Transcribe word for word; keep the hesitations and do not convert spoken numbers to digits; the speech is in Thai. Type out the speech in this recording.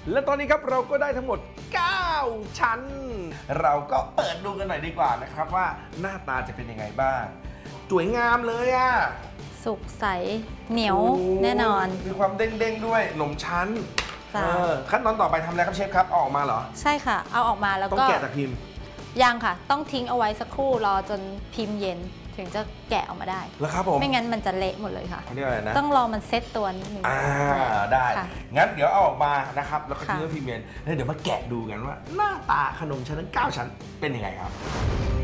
และตอนนี้ครับเราก็ได้ทั้งหมดเก้าชั้นเราก็เปิดดูกันหน่อยดีกว่านะครับว่าหน้าตาจะเป็นยังไงบ้างสวยงามเลยอ่ะสุกใสเหนียวแน่นอนมีความเด้งๆด้วยขนมชั้นขั้นตอนต่อไปทำอะไรครับเชฟครับเอาออกมาเหรอใช่ค่ะเอาออกมาแล้วก็ต้องแกะจากพิมพ์ยังค่ะต้องทิ้งเอาไว้สักครู่รอจนพิมพ์เย็นถึงจะแกะออกมาได้แล้วครับผมไม่งั้นมันจะเละหมดเลยค่ะเรียกอะไรนะต้องรอมันเซ็ตตัวนิดนึงอ่าได้งั้นเดี๋ยวเอาออกมานะครับแล้วก็ทิ้งไว้พิมพ์เย็นแล้วเดี๋ยวมาแกะดูกันว่าหน้าตาขนมชั้นทั้งเก้าชั้นเป็นยังไงครับ